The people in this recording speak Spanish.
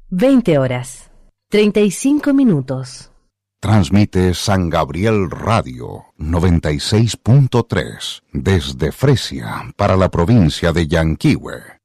20 horas, 35 minutos. Transmite San Gabriel Radio 96.3 desde Fresia para la provincia de Yanquihue.